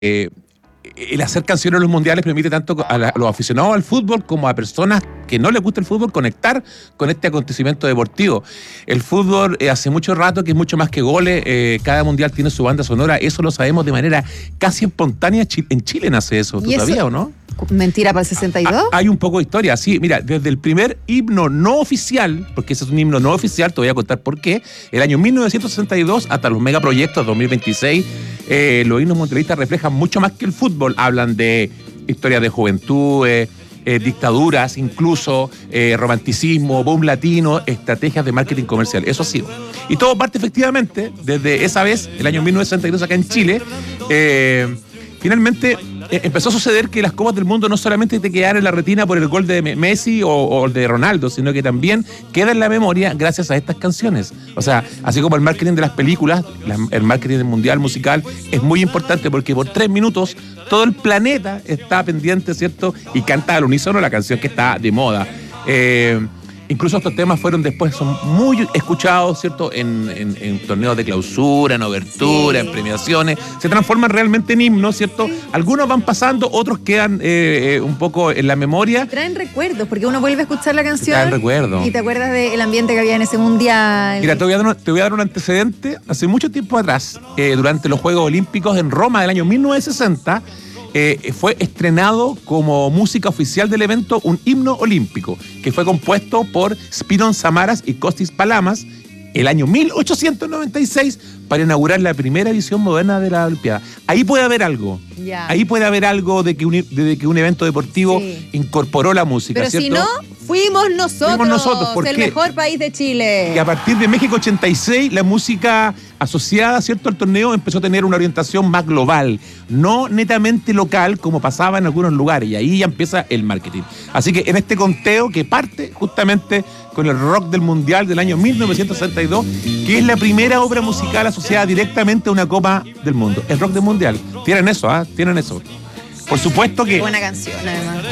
el hacer canciones en los mundiales permite tanto a los aficionados al fútbol como a personas que no les gusta el fútbol conectar con este acontecimiento deportivo. El fútbol hace mucho rato que es mucho más que goles, cada mundial tiene su banda sonora, eso lo sabemos de manera casi espontánea. En Chile nace eso, ¿tú sabías o no? ¿Mentira para el 62? Hay un poco de historia, sí. Mira, desde el primer himno no oficial, porque ese es un himno no oficial, te voy a contar por qué, el año 1962 hasta los megaproyectos 2026, los himnos mundialistas reflejan mucho más que el fútbol. Hablan de historias de juventud, dictaduras, incluso romanticismo, boom latino, estrategias de marketing comercial. Eso ha sido. Y todo parte efectivamente desde esa vez, el año 1962 acá en Chile. Finalmente empezó a suceder que las Copas del Mundo no solamente te quedan en la retina por el gol de Messi o de Ronaldo, sino que también queda en la memoria gracias a estas canciones. O sea, así como el marketing de las películas, el marketing mundial musical es muy importante porque por 3 minutos todo el planeta está pendiente, ¿cierto? Y canta al unísono la canción que está de moda. Incluso estos temas fueron después, son muy escuchados, ¿cierto? En torneos de clausura, en obertura, en premiaciones. Se transforman realmente en himnos, ¿cierto? Algunos van pasando, otros quedan un poco en la memoria. Traen recuerdos, porque uno vuelve a escuchar la canción. Traen recuerdos. Y te acuerdas del ambiente que había en ese mundial. Mira, te voy a dar un antecedente. Hace mucho tiempo atrás, durante los Juegos Olímpicos en Roma del año 1960, fue estrenado como música oficial del evento un himno olímpico que fue compuesto por Spiros Samaras y Kostis Palamas el año 1896 para inaugurar la primera edición moderna de la Olimpiada. Ahí puede haber algo. Ya. Ahí puede haber algo de que un evento deportivo incorporó la música, pero ¿cierto? Si no, fuimos nosotros ¿por el qué? mejor país de Chile. Y a partir de México 86, la música asociada, ¿cierto?, al torneo empezó a tener una orientación más global, no netamente local como pasaba en algunos lugares, y ahí ya empieza el marketing. Así que en este conteo que parte justamente con el rock del Mundial del año 1962, que es la primera obra musical asociada directamente a una Copa del Mundo, el rock del Mundial. Tienen eso, Tienen eso. Por supuesto que... Buena canción, además.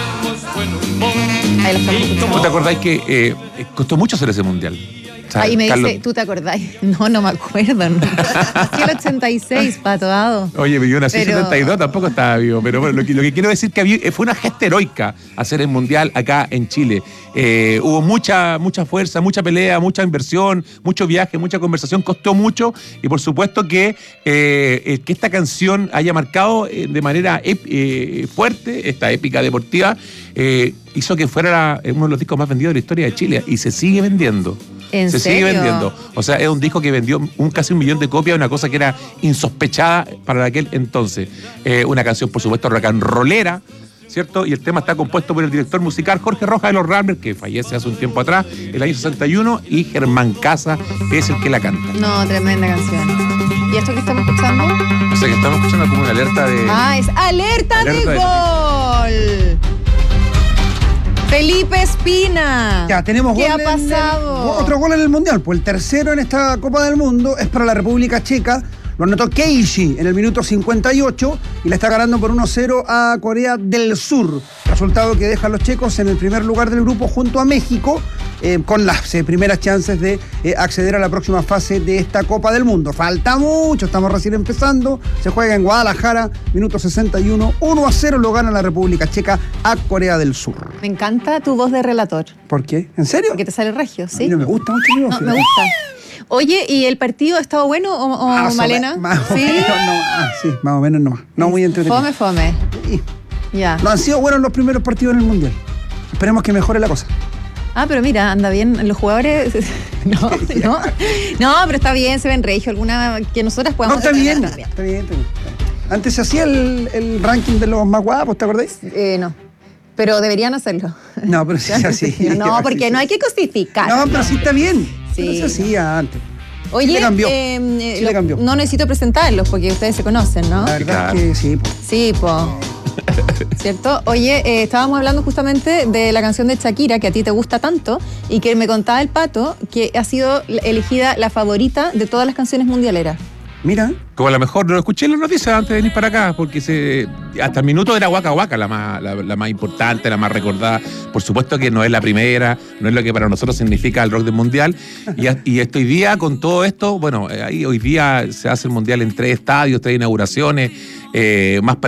Ahí lo estamos escuchando. ¿Tú te acordáis que costó mucho hacer ese Mundial? O sea, Ahí me Carlos... dice, ¿tú te acordáis? No me acuerdo. No. Nací el 86, Pato Dado. Oye, yo nací en 72, tampoco estaba vivo. Pero bueno, lo que quiero decir que fue una gesta heroica hacer el Mundial acá en Chile. Hubo mucha fuerza, mucha pelea, mucha inversión, mucho viaje, mucha conversación, costó mucho. Y por supuesto que esta canción haya marcado de manera fuerte, esta épica deportiva, hizo que fuera uno de los discos más vendidos de la historia de Chile. Y se sigue vendiendo. ¿En serio? Sigue vendiendo. O sea, es un disco que vendió casi 1 millón de copias, una cosa que era insospechada para aquel entonces. Una canción, por supuesto, rock and rollera, ¿cierto? Y el tema está compuesto por el director musical Jorge Rojas de los Ramblers, que fallece hace un tiempo atrás, el año 61, y Germán Casa es el que la canta. No, tremenda canción. ¿Y esto que estamos escuchando? O sea, que estamos escuchando como una alerta de... Es alerta de gol. Felipe Espina. Ya, tenemos ¿Qué gol ha pasado? Otro gol en el Mundial, pues el tercero en esta Copa del Mundo es para la República Checa. Lo anotó Keishi en el minuto 58 y le está ganando por 1-0 a Corea del Sur. Resultado que deja a los checos en el primer lugar del grupo junto a México, con las primeras chances de acceder a la próxima fase de esta Copa del Mundo. Falta mucho, estamos recién empezando. Se juega en Guadalajara, minuto 61. 1-0 lo gana la República Checa a Corea del Sur. Me encanta tu voz de relator. ¿Por qué? ¿En serio? Porque te sale regio, A ¿sí? mí no me gusta mucho mi voz. No, me gusta. Oye, ¿y el partido ha estado bueno o Malena? ¿Sí? Sí, más o menos no. No muy entretenido. Fome. Sí. Ya. No han sido buenos los primeros partidos en el Mundial. Esperemos que mejore la cosa. Pero mira, anda bien los jugadores. No, pero está bien, se ven regio. Alguna que nosotras podamos... No, está bien. Antes se hacía el ranking de los más guapos, ¿te acordáis? No. Pero deberían hacerlo. No, pero sí se hacía. No, porque no hay que cosificar. No, pero sí está bien. Sí. Pero se hacía antes. Oye, Chile cambió. No necesito presentarlos porque ustedes se conocen, ¿no? La verdad es que sí. Sí, ¿cierto? Oye, estábamos hablando justamente de la canción de Shakira, que a ti te gusta tanto, y que me contaba el Pato que ha sido elegida la favorita de todas las canciones mundialeras. Mira. Como a lo mejor no lo escuché en las noticias antes de venir para acá, porque hasta el minuto era Waka Waka la más importante, la más recordada. Por supuesto que no es la primera, no es lo que para nosotros significa el rock del mundial. Y hoy día, con todo esto, bueno, ahí hoy día se hace el mundial en 3 estadios, 3 inauguraciones, más